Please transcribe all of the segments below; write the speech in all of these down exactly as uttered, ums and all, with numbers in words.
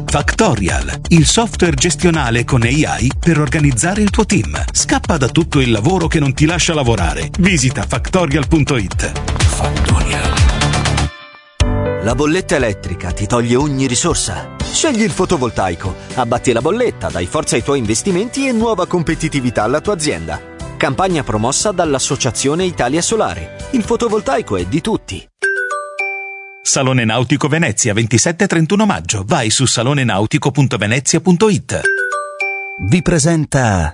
Factorial, il software gestionale con A I per organizzare il tuo team. Scappa da tutto il lavoro che non ti lascia lavorare. Visita factorial punto it. Factorial. La bolletta elettrica ti toglie ogni risorsa. Scegli il fotovoltaico, abbatti la bolletta, dai forza ai tuoi investimenti e nuova competitività alla tua azienda. Campagna promossa dall'Associazione Italia Solare. Il fotovoltaico è di tutti. Salone Nautico Venezia, ventisette e trentuno maggio. Vai su salone nautico punto venezia punto it. Vi presenta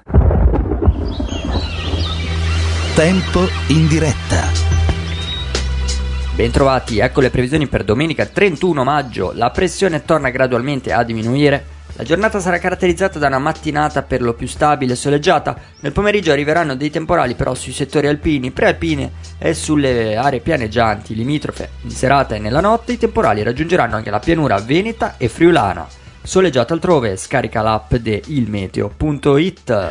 Tempo in diretta. Bentrovati, ecco le previsioni per domenica trentuno maggio. La pressione torna gradualmente a diminuire. La giornata sarà caratterizzata da una mattinata per lo più stabile e soleggiata. Nel pomeriggio arriveranno dei temporali però sui settori alpini, prealpine e sulle aree pianeggianti limitrofe. In serata e nella notte i temporali raggiungeranno anche la pianura veneta e friulana. Soleggiato altrove, scarica l'app de ilmeteo punto it.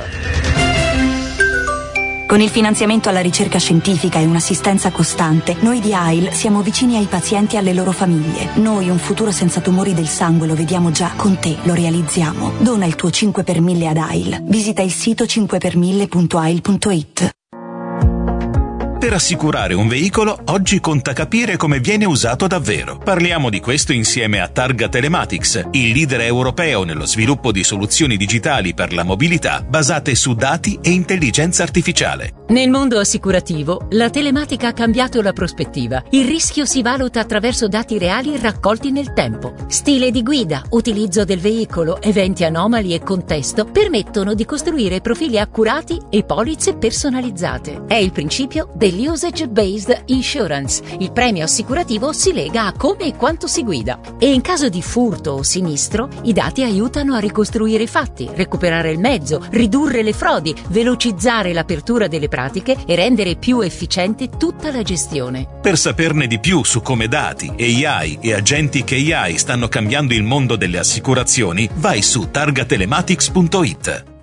Con il finanziamento alla ricerca scientifica e un'assistenza costante, noi di A I L siamo vicini ai pazienti e alle loro famiglie. Noi un futuro senza tumori del sangue lo vediamo già, con te lo realizziamo. Dona il tuo cinque per mille ad A I L. Visita il sito cinque per mille punto a i l punto it. Per assicurare un veicolo, oggi conta capire come viene usato davvero. Parliamo di questo insieme a Targa Telematics, il leader europeo nello sviluppo di soluzioni digitali per la mobilità basate su dati e intelligenza artificiale. Nel mondo assicurativo, la telematica ha cambiato la prospettiva. Il rischio si valuta attraverso dati reali raccolti nel tempo. Stile di guida, utilizzo del veicolo, eventi anomali e contesto permettono di costruire profili accurati e polizze personalizzate. È il principio del Usage-Based Insurance. Il premio assicurativo si lega a come e quanto si guida. E in caso di furto o sinistro, i dati aiutano a ricostruire i fatti, recuperare il mezzo, ridurre le frodi, velocizzare l'apertura delle pratiche e rendere più efficiente tutta la gestione. Per saperne di più su come dati, A I e agenti A I stanno cambiando il mondo delle assicurazioni, vai su targa telematics punto it.